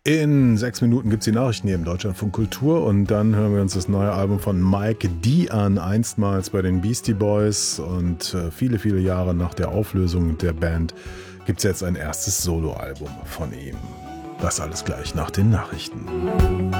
In 6 Minuten gibt es die Nachrichten hier im Deutschlandfunk Kultur und dann hören wir uns das neue Album von Mike D an, einstmals bei den Beastie Boys, und viele, viele Jahre nach der Auflösung der Band gibt es jetzt ein erstes Soloalbum von ihm. Das alles gleich nach den Nachrichten.